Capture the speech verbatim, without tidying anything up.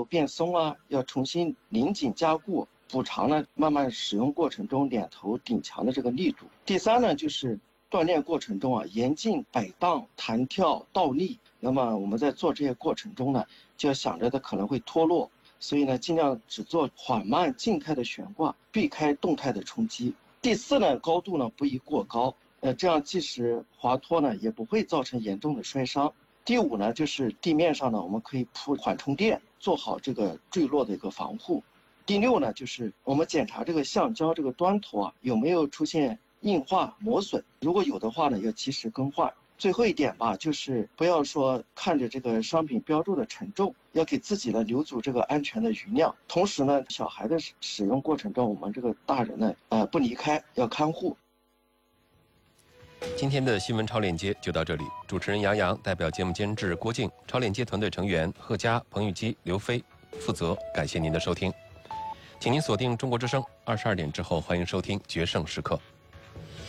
变松啊，要重新拧紧加固，补偿呢慢慢使用过程中脸头顶墙的这个力度。第三呢，就是锻炼过程中啊，严禁摆荡、弹跳、倒立。那么我们在做这些过程中呢，就要想着它可能会脱落，所以呢，尽量只做缓慢静态的悬挂，避开动态的冲击。第四呢，高度呢不宜过高，呃，这样即使滑脱呢，也不会造成严重的摔伤。第五呢，就是地面上呢，我们可以铺缓冲垫，做好这个坠落的一个防护。第六呢，就是我们检查这个橡胶这个端头啊有没有出现硬化磨损，如果有的话呢，要及时更换。最后一点吧，就是不要说看着这个商品标注的沉重，要给自己呢留足这个安全的余量。同时呢，小孩的使用过程中，我们这个大人呢，呃，不离开，要看护。 今天的新闻超链接就到这里，主持人杨洋，代表节目监制郭靖，超链接团队成员贺佳、彭玉基、刘飞负责。感谢您的收听，请您锁定中国之声，二十二点之后欢迎收听《决胜时刻》。